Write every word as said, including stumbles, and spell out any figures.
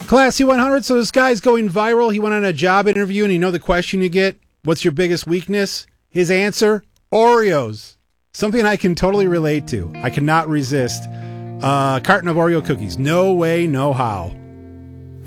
Classy one hundred, so this guy's going viral. He went on a job interview, and you know the question you get, what's your biggest weakness? His answer, Oreos. Something I can totally relate to. I cannot resist. Uh, carton of Oreo cookies. No way, no how.